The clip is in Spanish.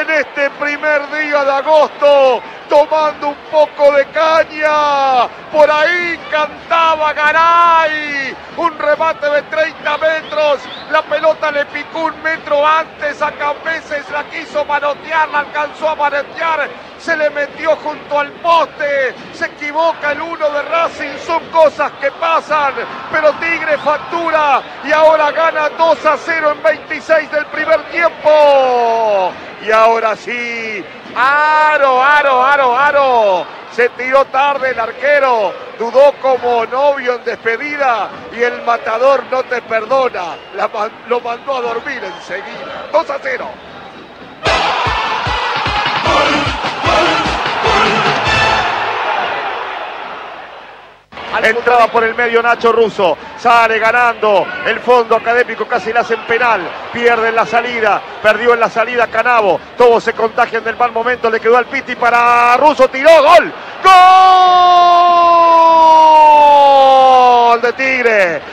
en este primer día de agosto, tomando un poco de caña. Por ahí cantaba Garay, un remate de 30 metros, la pelota le picó un metro antes, a Cambeses la quiso manotear, la alcanzó a manotear, se le metió junto al poste, se equivoca el uno de Racing, son cosas que pasan, pero Tigre factura y ahora gana 2-0 en 26 del primer tiempo. Y ahora sí, aro. Se tiró tarde el arquero, dudó como novio en despedida y el matador no te perdona. Lo mandó a dormir enseguida. 2-0. Entraba por el medio Nacho Russo, sale ganando el Fondo Académico, casi le hacen penal, pierde en la salida, perdió en la salida Canavo, todos se contagian del mal momento, le quedó al Piti para Russo, tiró, gol de Tigre,